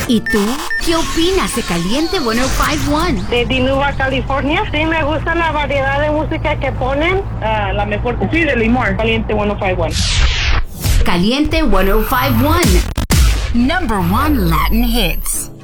¿Y tú? ¿Qué opinas de Caliente 105.1? De Dinuba, California. Sí, me gusta la variedad de música que ponen. La mejor. Sí, de Limor. Caliente 105.1. Caliente 105.1. Number 1 Latin hits.